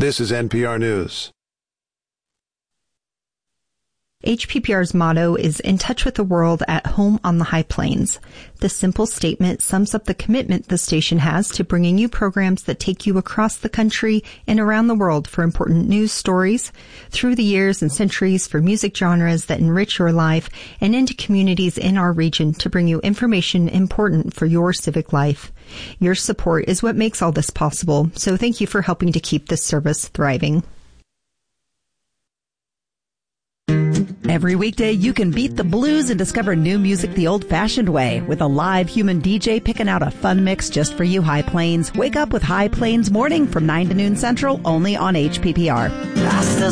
This is NPR News. HPPR's motto is in touch with the world at home on the high plains. This simple statement sums up the commitment the station has to bringing you programs that take you across the country and around the world for important news stories, through the years and centuries for music genres that enrich your life, and into communities in our region to bring you information important for your civic life. Your support is what makes all this possible, so thank you for helping to keep this service thriving. Every weekday, you can beat the blues and discover new music the old-fashioned way with a live human DJ picking out a fun mix just for you, High Plains. Wake up with High Plains Morning from 9 to noon Central, only on HPPR.